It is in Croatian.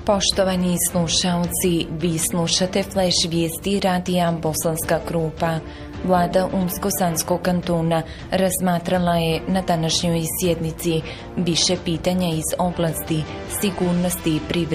Poštovani slušaoci, vi slušate Flash vijesti radija Bosanska Krupa. Vlada Unsko-Sanskog kantona razmatrala je na današnjoj sjednici više pitanja iz oblasti sigurnosti i privrede.